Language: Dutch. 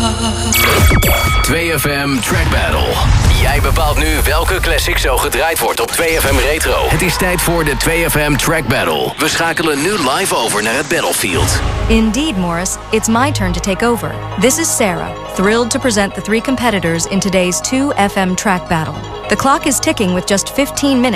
2FM Track Battle. Jij bepaalt nu welke classic zo gedraaid wordt op 2FM Retro. Het is tijd voor de 2FM Track Battle. We schakelen nu live over naar het battlefield. Indeed, Morris. It's my turn to take over. This is Sarah, thrilled to present the 3 competitors in today's 2FM Track Battle. The clock is ticking with just 15 minutes